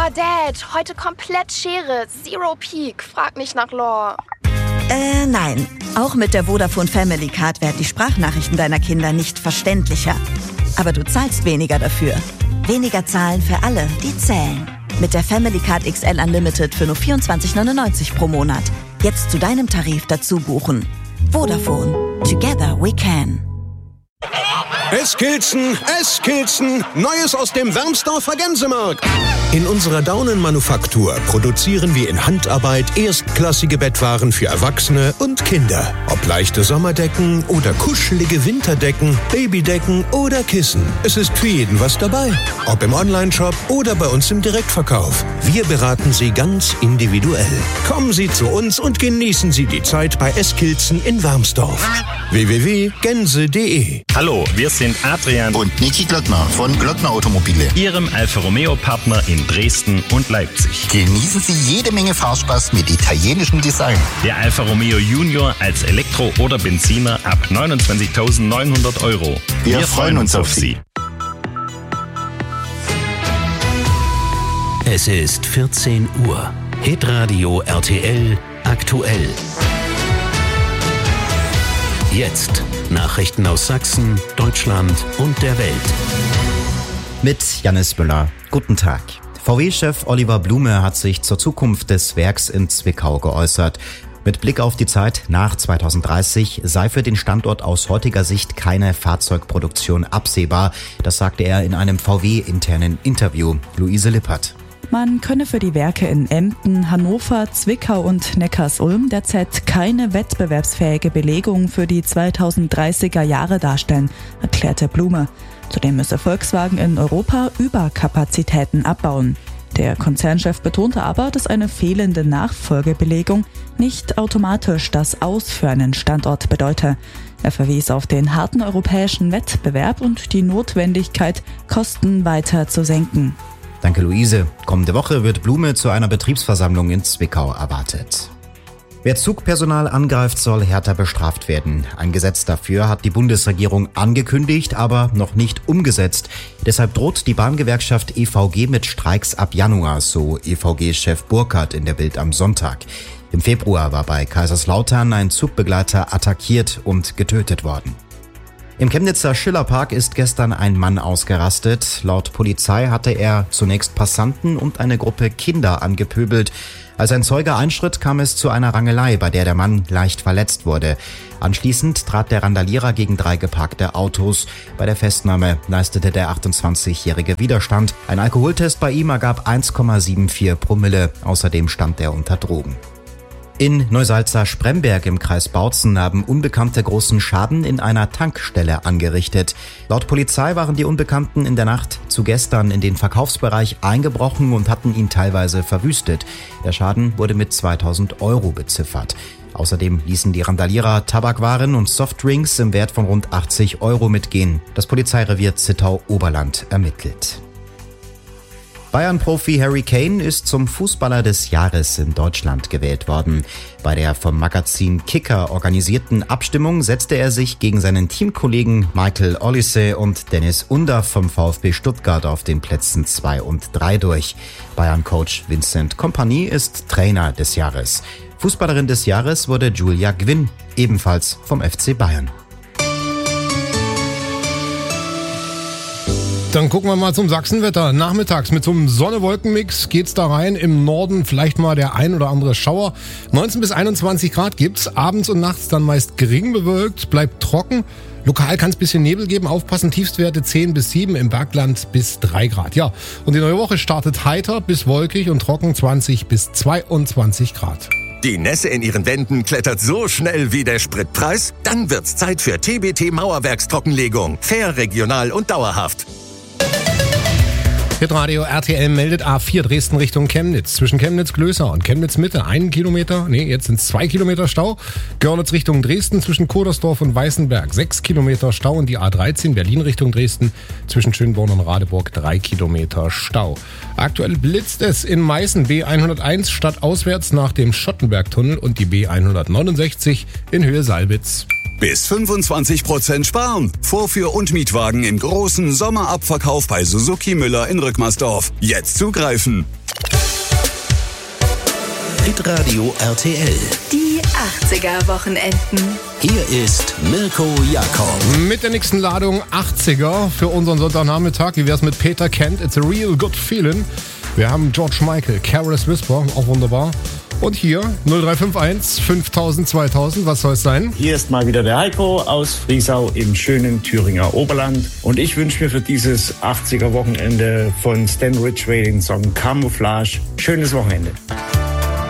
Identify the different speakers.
Speaker 1: Oh, Dad, heute komplett Schere, Zero Peak. Frag nicht nach Lore.
Speaker 2: Nein. Auch mit der Vodafone Family Card werden die Sprachnachrichten deiner Kinder nicht verständlicher. Aber du zahlst weniger dafür. Weniger zahlen für alle, die zählen. Mit der Family Card XL Unlimited für nur 24,99 pro Monat. Jetzt zu deinem Tarif dazu buchen. Vodafone. Together we can.
Speaker 3: Eskilzen, Neues aus dem Wermsdorfer Gänsemarkt. In unserer Daunenmanufaktur produzieren wir in Handarbeit erstklassige Bettwaren für Erwachsene und Kinder. Ob leichte Sommerdecken oder kuschelige Winterdecken, Babydecken oder Kissen. Es ist für jeden was dabei. Ob im Onlineshop oder bei uns im Direktverkauf. Wir beraten Sie ganz individuell. Kommen Sie zu uns und genießen Sie die Zeit bei Eskilzen in Wermsdorf. www.gänse.de.
Speaker 4: Hallo, wir sind Adrian
Speaker 5: und Niki Glockner von Glockner Automobile,
Speaker 4: Ihrem Alfa Romeo Partner in Dresden und Leipzig.
Speaker 5: Genießen Sie jede Menge Fahrspaß mit italienischem Design.
Speaker 4: Der Alfa Romeo Junior als Elektro- oder Benziner ab 29.900 €.
Speaker 5: Wir freuen uns auf Sie.
Speaker 6: Es ist 14 Uhr. Hitradio RTL aktuell. Jetzt Nachrichten aus Sachsen, Deutschland und der Welt.
Speaker 7: Mit Jannis Müller. Guten Tag. VW-Chef Oliver Blume hat sich zur Zukunft des Werks in Zwickau geäußert. Mit Blick auf die Zeit nach 2030 sei für den Standort aus heutiger Sicht keine Fahrzeugproduktion absehbar. Das sagte er in einem VW-internen Interview. Luise Lippert.
Speaker 8: Man könne für die Werke in Emden, Hannover, Zwickau und Neckarsulm derzeit keine wettbewerbsfähige Belegung für die 2030er Jahre darstellen, erklärte Blume. Zudem müsse Volkswagen in Europa Überkapazitäten abbauen. Der Konzernchef betonte aber, dass eine fehlende Nachfolgebelegung nicht automatisch das Aus für einen Standort bedeute. Er verwies auf den harten europäischen Wettbewerb und die Notwendigkeit, Kosten weiter zu senken.
Speaker 7: Danke, Luise. Kommende Woche wird Blume zu einer Betriebsversammlung in Zwickau erwartet. Wer Zugpersonal angreift, soll härter bestraft werden. Ein Gesetz dafür hat die Bundesregierung angekündigt, aber noch nicht umgesetzt. Deshalb droht die Bahngewerkschaft EVG mit Streiks ab Januar, so EVG-Chef Burkhardt in der Bild am Sonntag. Im Februar war bei Kaiserslautern ein Zugbegleiter attackiert und getötet worden. Im Chemnitzer Schillerpark ist gestern ein Mann ausgerastet. Laut Polizei hatte er zunächst Passanten und eine Gruppe Kinder angepöbelt. Als ein Zeuge einschritt, kam es zu einer Rangelei, bei der der Mann leicht verletzt wurde. Anschließend trat der Randalierer gegen 3 geparkte Autos. Bei der Festnahme leistete der 28-jährige Widerstand. Ein Alkoholtest bei ihm ergab 1,74 Promille. Außerdem stand er unter Drogen. In Neusalza-Spremberg im Kreis Bautzen haben Unbekannte großen Schaden in einer Tankstelle angerichtet. Laut Polizei waren die Unbekannten in der Nacht zu gestern in den Verkaufsbereich eingebrochen und hatten ihn teilweise verwüstet. Der Schaden wurde mit 2.000 € beziffert. Außerdem ließen die Randalierer Tabakwaren und Softdrinks im Wert von rund 80 € mitgehen. Das Polizeirevier Zittau-Oberland ermittelt. Bayern-Profi Harry Kane ist zum Fußballer des Jahres in Deutschland gewählt worden. Bei der vom Magazin Kicker organisierten Abstimmung setzte er sich gegen seinen Teamkollegen Michael Olise und Dennis Under vom VfB Stuttgart auf den Plätzen 2 und 3 durch. Bayern-Coach Vincent Kompany ist Trainer des Jahres. Fußballerin des Jahres wurde Julia Gwynn, ebenfalls vom FC Bayern.
Speaker 9: Dann gucken wir mal zum Sachsenwetter. Nachmittags mit so einem Sonne-Wolken-Mix geht's da rein. Im Norden vielleicht mal der ein oder andere Schauer. 19 bis 21 Grad gibt's. Abends und nachts dann meist gering bewölkt, bleibt trocken. Lokal kann es ein bisschen Nebel geben. Aufpassen, Tiefstwerte 10 bis 7, im Bergland bis 3 Grad. Ja, und die neue Woche startet heiter bis wolkig und trocken 20 bis 22 Grad.
Speaker 10: Die Nässe in ihren Wänden klettert so schnell wie der Spritpreis? Dann wird's Zeit für TBT Mauerwerkstrockenlegung. Fair, regional und dauerhaft.
Speaker 9: Hitradio RTL meldet A4 Dresden Richtung Chemnitz. Zwischen Chemnitz-Glößer und Chemnitz-Mitte 1 Kilometer, jetzt sind es 2 Kilometer Stau. Görlitz Richtung Dresden zwischen Kodersdorf und Weißenberg 6 Kilometer Stau. Und die A13 Berlin Richtung Dresden zwischen Schönborn und Radeburg 3 Kilometer Stau. Aktuell blitzt es in Meißen B101 stadtauswärts nach dem Schottenbergtunnel und die B169 in Höhe Salbitz.
Speaker 10: Bis 25% sparen. Vorführ- und Mietwagen im großen Sommerabverkauf bei Suzuki Müller in Rückmersdorf. Jetzt zugreifen.
Speaker 6: Hitradio RTL.
Speaker 11: Die 80er Wochenenden.
Speaker 6: Hier ist Mirko Jakob.
Speaker 9: Mit der nächsten Ladung 80er für unseren Sonntagnachmittag. Wie wär's mit Peter Kent? It's a real good feeling. Wir haben George Michael, Careless Whisper, auch wunderbar. Und hier 0351 5000 2000, was soll es sein?
Speaker 12: Hier ist mal wieder der Heiko aus Friesau im schönen Thüringer Oberland. Und ich wünsche mir für dieses 80er Wochenende von Stan Ridgway den Song Camouflage. Schönes Wochenende.